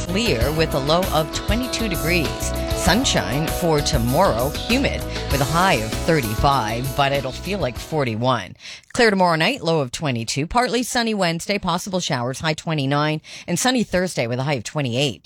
clear with a low of 22 degrees. Sunshine for tomorrow, humid with a high of 35, but it'll feel like 41. Clear tomorrow night, low of 22. Partly sunny Wednesday, possible showers, high 29. And sunny Thursday with a high of 28.